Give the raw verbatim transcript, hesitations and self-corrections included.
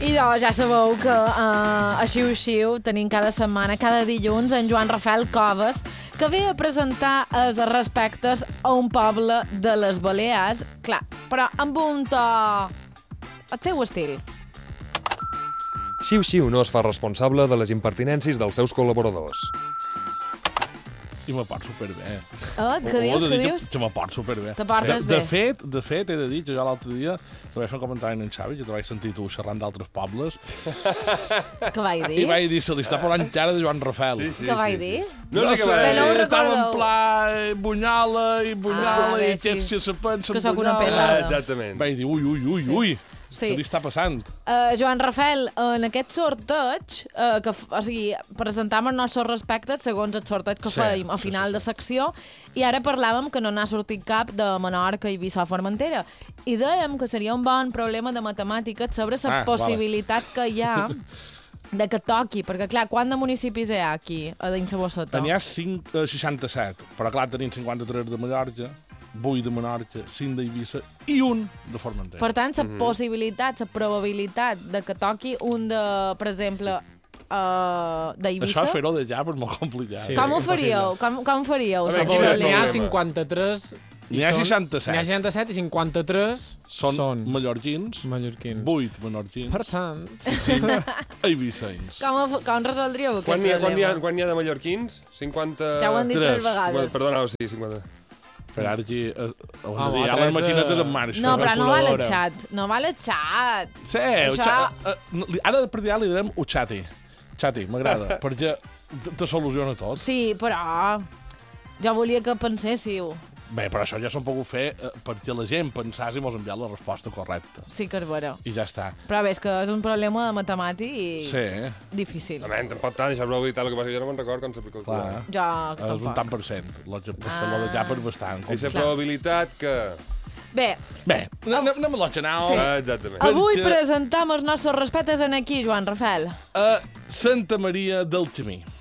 I doncs ja sabeu que uh, a Xiu Xiu tenim cada setmana, cada dilluns, en Joan Rafael Coves, que ve a presentar els respectes a un poble de les Balears, clar, però amb un to... el seu estil. Xiu Xiu no es fa responsable de les impertinències dels seus col·laboradors. I me porto superbé. Oh, què dius, què dius? Que me porto superbé. Te portes de, bé. De fet, de fet, he de dir que jo l'altre dia te vaig fer un comentari en Xavi, que te vaig sentir tu xerrant d'altres pobles. Què vaig dir? I vaig dir, se li està posant cara de Joan Rafael. Sí, sí, Què vaig sí, dir? sí. No, No sé sé què va Bé, no ho dir. Estava recordeu. en pla eh, Bunyola i Bunyola Ah, bé, i que sí. se pensa Que en sóc una Bunyola. pesada. Ah, exactament. Vaig dir, ui, ui, ui, Sí. ui. Sí. Què li està passant? Uh, Joan Rafael, en aquest sorteig, uh, que, f- o sigui, presentàvem els nostres respectes segons el sorteig que Sí, fèiem a sí, final sí, sí. de secció, i ara parlàvem que no n'ha sortit cap de Menorca, Eivissa o Formentera. I dèiem que seria un bon problema de matemàtiques sobre la Ah, possibilitat que hi ha de que toqui, perquè, clar, quant de municipis hi ha aquí, a dins de Bossató? N'hi ha cinc, eh, seixanta-set, però clar, tenim cinquanta-tres de Mallorca, vuit de Menorca, cinc d'Eivissa i un de Formentera. Per tant, la possibilitat, la probabilitat de que toqui un de, per exemple, uh, d'Eivissa... Això fer-ho de ja és molt complicat. Sí. Com ho impossible. faríeu? Com, com ho faríeu? A veure, la quin és el N'hi ha problema? cinquanta-tres... i N'hi ha són- seixanta-set. N'hi ha seixanta-set i cinquanta-tres Són, són mallorquins, mallorquins. vuit menorquins, Per tant, eivissencs. Com, ho- com resoldríeu aquest Quan n'hi ha, quan n'hi ha, problema? quan n'hi ha de mallorquins? cinquanta... Ja ho han dit Tres. tres vegades. Perdona, sí, cinquanta. Per ara aquí, eh, on Home, dir, hi ha tretze. les maquinetes en marxa. No, però no val el calculadora. xat. No val el xat. Sí, Això- Això... Xa, eh, no, li- ara per dir li direm ho xati. Xati, m'agrada, perquè te, te soluciona tot. Sí, però... Jo volia que penséssiu. Bé, però això ja s'ho pogut fer eh, perquè la gent pensés i mos enviat la resposta correcta. Sí que és vera. I ja està. Però bé, és que és un problema matemàtic i Sí, difícil. Home, tampoc tant, això és probabilitat, el que passa que jo no me'n record com s'aplica el clar. calcular. Jo És un tampoc. tant per cent. Lo que per Ah. fer-lo de ja per bastant. I la Clar. probabilitat que... Bé, Bé, anem, anem a l'ogenau. Sí. Ah, exactament. avui Perquè- presentam els nostres respetes en aquí, Joan Rafael. A Santa Maria del Camí.